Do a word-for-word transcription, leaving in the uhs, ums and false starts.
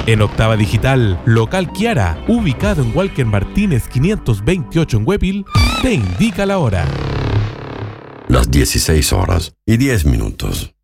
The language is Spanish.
En Octava Digital, local Kiara, ubicado en Walker Martínez quinientos veintiocho en Huepil, te indica la hora. Las dieciséis horas y diez minutos.